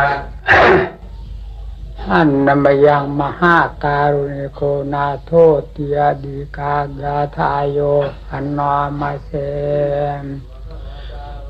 หันนมยังมหาการุณิโกนาโทติยดีกายาทายโยอันนอมาเสม